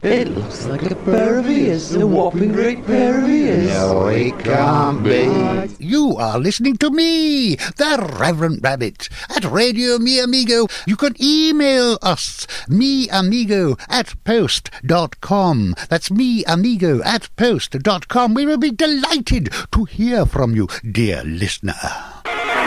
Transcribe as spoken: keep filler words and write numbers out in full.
It looks like a pair of ears, a whopping great pair of ears. No, it can't be. You are listening to me, the Reverend Rabbit, at Radio Mi Amigo. You can email us, meamigo at post dot com. That's meamigo at post dot com. We will be delighted to hear from you, dear listener.